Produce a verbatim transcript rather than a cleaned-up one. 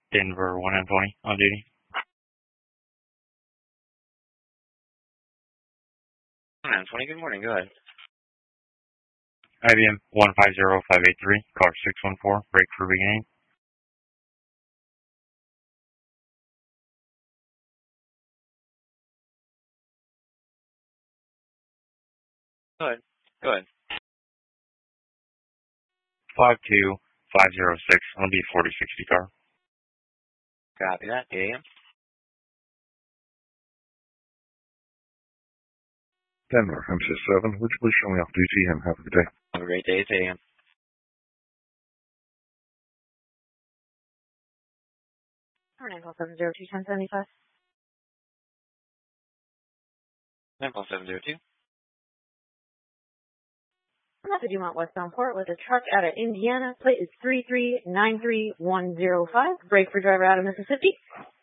Denver one and twenty on duty. one and twenty, good morning, go ahead. I B M one five zero five eight three, car six one four, break for beginning. Go ahead, go ahead. five two five zero six, on the forty sixty car. Copy that, A M. Denver, M six seven, would you please show me off duty and have a good day? Have a great day, it's A M. nine four seven zero two ten seventy-five. nine four seven zero two. Message you want westbound port with a truck out of Indiana. Plate is three three nine three one zero five. Break for driver out of Mississippi.